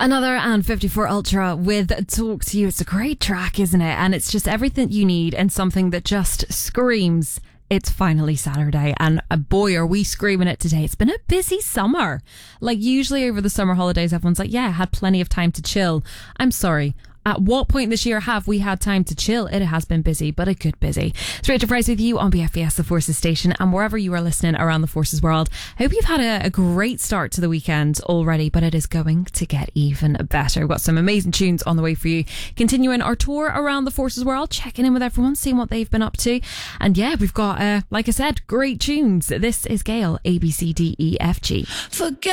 Another and 54 Ultra with Talk to You. It's a great track, isn't it? And it's just everything you need and something that just screams it's finally Saturday. And boy, are we screaming it today. It's been a busy summer. Like usually over the summer holidays, everyone's like, yeah, I had plenty of time to chill. I'm sorry. At what point this year have we had time to chill? It has been busy, but a good busy. It's Rachel Price with you on BFBS, the Forces Station, and wherever you are listening around the Forces world. Hope you've had a great start to the weekend already, but it is going to get even better. We've got some amazing tunes on the way for you. Continuing our tour around the Forces world, checking in with everyone, seeing what they've been up to. And yeah, we've got, like I said, great tunes. This is Gail, ABCDEFG. Forget